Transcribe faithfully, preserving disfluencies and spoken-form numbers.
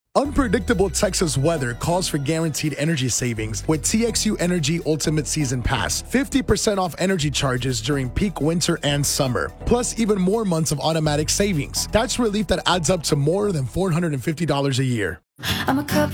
Unpredictable Texas weather calls for guaranteed energy savings with T X U Energy Ultimate Season Pass. fifty percent off energy charges during peak winter and summer, plus even more months of automatic savings. That's relief that adds up to more than four hundred fifty dollars a year. I'm a cup